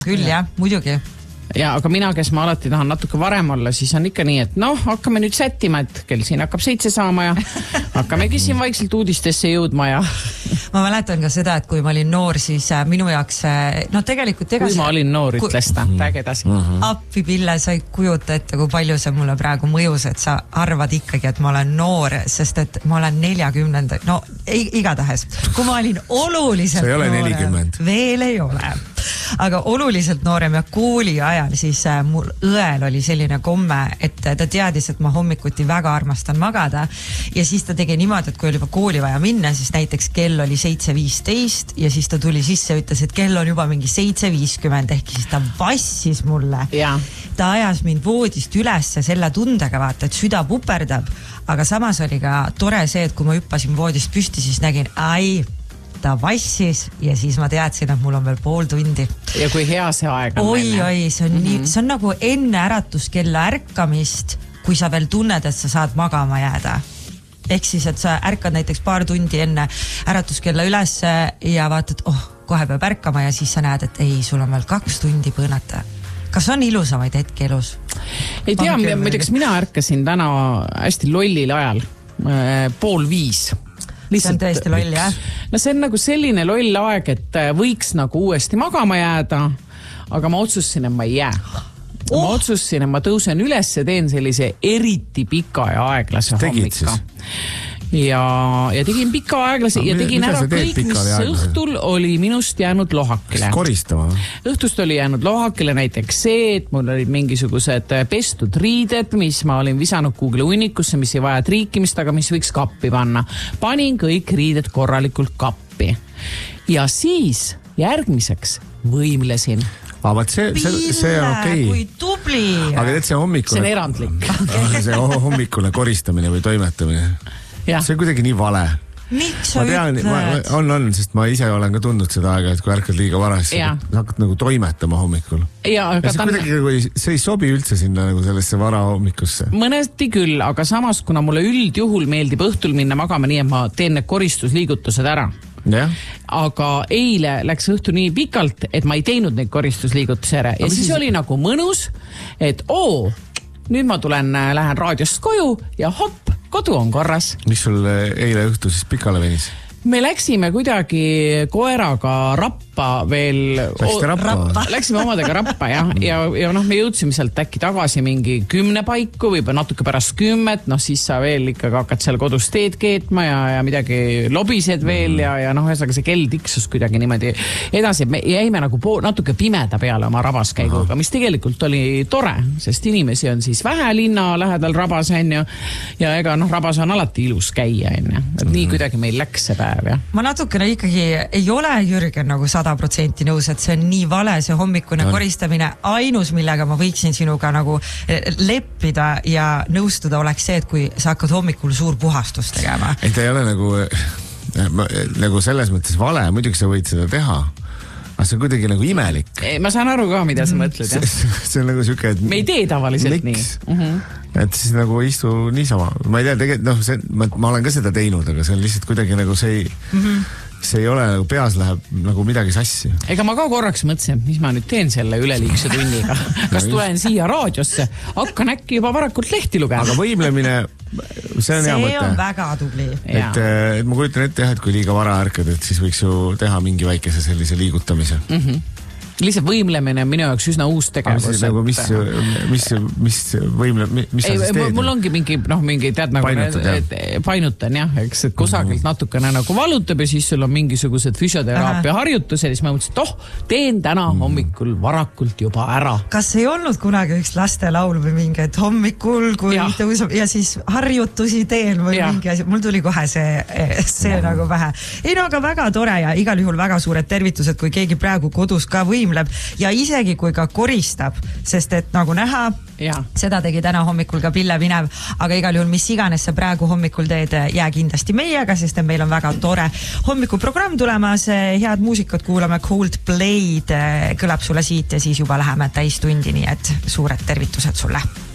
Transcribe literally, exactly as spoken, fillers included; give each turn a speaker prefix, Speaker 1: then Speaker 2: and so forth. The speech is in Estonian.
Speaker 1: Küll jah, muidugi.
Speaker 2: Ja aga mina, kes ma alati tahan natuke varem olla, siis on ikka nii, et noh, hakkame nüüd sättima, et kell siin hakkab seitse saama ja hakkamegi siin vaikselt uudistesse jõudma ja...
Speaker 1: Ma mäletan ka seda, et kui ma olin noor, siis minu jaoks, no tegelikult...
Speaker 2: Kui ma olin noor, ütles ta, räägi edasi.
Speaker 1: Appi Pille, sa ei kujuta ette, kui palju see mulle praegu mõjus, et sa arvad ikkagi, et ma olen noor, sest et ma olen neljakümnenda, no igatahes, kui ma olin oluliselt noorem, veel ei ole, aga oluliselt noorem ja kooli ajal, siis mul õel oli selline komme, et ta teadis, et ma hommikuti väga armastan magada ja siis ta tegi niimoodi, et kui oli juba kooli vaja minna, siis näiteks kell oli seitse viisteist ja siis ta tuli sisse ja ütles, et kell on juba mingi seitse viiskümmend, ehk siis ta vassis mulle.
Speaker 2: Ja.
Speaker 1: Ta ajas mind voodist üles selle tundega, vaata, et süda puperdab, aga samas oli ka tore see, et kui ma hüppasin voodist püsti, siis nägin, ai, ta vassis ja siis ma teadsin, et mul on veel pool tundi.
Speaker 2: Ja kui hea see aeg on.
Speaker 1: Oi, oi, see on, mm-hmm. nii, see on nagu enne äratuskella ärkamist, kui sa veel tunned, et sa saad magama jääda. Ehk siis, et sa ärkad näiteks paar tundi enne äratuskella üles ja vaatad, oh, kohe peab ärkama ja siis sa näed, et ei, sul on veel kaks tundi põõnata. Kas on ilusamaid hetki elus?
Speaker 2: Ei tea, muideks mina ärkasin täna hästi lollil ajal, pool viis.
Speaker 1: See on tõesti loll, jah?
Speaker 2: No see on nagu selline loll aeg, et võiks nagu uuesti magama jääda, aga ma otsusin, et ma ei jää. Oh. Ma otsusin, et ma tõusen üles ja teen sellise eriti pika ja aeglase hommika. Ja, ja tegin pika aeglase no, ja tegin ära kõik, mis õhtul oli minust jäänud lohakile.
Speaker 3: Koristama?
Speaker 2: Õhtust oli jäänud lohakile näiteks see, et mul olid mingisugused pestud riided, mis ma olin visanud kuugile unnikusse, mis ei vaja triikimist, aga mis võiks kappi panna. Panin kõik riided korralikult kappi. Ja siis järgmiseks võimlesin.
Speaker 3: Aga vaat see, see, see on okei.
Speaker 1: Kui tubli.
Speaker 3: Aga teed see hommikune...
Speaker 2: See on erandlik.
Speaker 3: See hommikune koristamine või toimetamine. Ja. See on kuidagi nii vale.
Speaker 1: Miks sa tean, ütled?
Speaker 3: On, on, sest ma ise olen ka tundnud seda aega, et kui ärkad liiga vara, siis sa hakkad nagu toimetama hommikul.
Speaker 2: Ja,
Speaker 3: ja see,
Speaker 2: tan...
Speaker 3: kuidagi, see ei sobi üldse sinna nagu sellesse vara hommikusse.
Speaker 2: Mõnesti küll, aga samas, kuna mulle üldjuhul meeldib õhtul minna magama nii, et ma teen need koristusliigutused ära.
Speaker 3: Ja.
Speaker 2: Aga eile läks õhtu nii pikalt, et ma ei teinud neid koristusliigutusi ära. Ja aga siis mis... oli nagu mõnus, et oo, nüüd ma tulen, lähen raadiost koju ja hopp, kodu on korras.
Speaker 3: Mis sul eile õhtu siis pikale venis?
Speaker 2: Me läksime kuidagi koeraga rappa veel...
Speaker 3: Läksite rappa?
Speaker 2: rappa. Läksime omadega rappa, jah. Ja, ja noh, me jõudsime sealt äkki tagasi mingi kümne paiku või natuke pärast kümmet, noh siis sa veel ikkagi hakkad seal kodus teed keetma ja, ja midagi lobised veel ja, ja noh, ühesõnaga see kell tiksus kuidagi niimoodi edasi. Me jäime nagu pool, natuke pimeda peale oma rabaskäiguga, mis tegelikult oli tore, sest inimesi on siis vähe linna lähedal rabas, enne, ja ega noh, rabas on alati ilus käia, enne. Et nii kuidagi meil läks see päev. Ja.
Speaker 1: Ma natukene ikkagi ei ole Jürgen nagu sada protsenti nõus, et see on nii vale, see hommikune no. koristamine. Ainus, millega ma võiksin sinuga nagu leppida ja nõustuda oleks see, et kui sa hakkad hommikul suur puhastus tegema.
Speaker 3: Ei, ta ei ole nagu, nagu selles mõttes vale, muidugi sa võid seda teha. Aga see on kuidagi nagu imelik.
Speaker 2: Ma saan aru ka, mida sa mõtled.
Speaker 3: See, see on nagu siuke, et...
Speaker 2: Me ei tee tavaliselt
Speaker 3: miks?
Speaker 2: nii. Uh -huh.
Speaker 3: Et siis nagu istu niisama. Ma ei tea, tegelikult, noh, see, ma, ma olen ka seda teinud, aga see on lihtsalt kuidagi nagu see ei... Uh -huh. See ei ole nagu peas läheb nagu midagi sassi.
Speaker 2: Ega ma ka korraks mõtlesin, mis ma nüüd teen selle üleliigse tunniga. Kas tulen siia raadiosse, hakkan äkki juba varakult lehti lugema.
Speaker 3: Aga võimlemine, see on
Speaker 1: see
Speaker 3: hea mõte.
Speaker 1: See on väga tubli.
Speaker 3: Et, et ma kujutan ette, et kui liiga vara ärkad, et siis võiks ju teha mingi väikese sellise liigutamise.
Speaker 2: Mhm. Lihtsalt võimlemine on minu jaoks üsna uus tegevus.
Speaker 3: Siis, nagu, mis, mis, mis võimle, mis
Speaker 2: ei,
Speaker 3: sa siis teed?
Speaker 2: Mul ongi mingi, noh, mingi, tead, nagu
Speaker 3: painutad,
Speaker 2: et, painutan, jah, eks, et kusagilt natukene nagu valutab ja siis sul on mingisugused füsioteraapia harjutused ja siis ma mõtlesin, et oh, teen täna hommikul varakult juba ära.
Speaker 1: Kas ei olnud kunagi üks lastelaul või mingi, et hommikul, kui ja. tõusab ja siis harjutusi teen või ja. mingi asi, mul tuli kohe see, see ja. nagu vähe. Ei no, aga väga tore ja igal juhul väga suured tervitused, kui keegi praegu kodus ka võim ja isegi kui ka koristab, sest et nagu näha, ja. seda tegi täna hommikul ka Pille Vinev, aga igal juhul mis iganes sa praegu hommikul teed, jää kindlasti meiega, sest meil on väga tore hommikuprogramm tulemas, head muusikat kuulame, Coldplay'd kõlab sulle siit ja siis juba läheme täistundi, nii et suured tervitused sulle.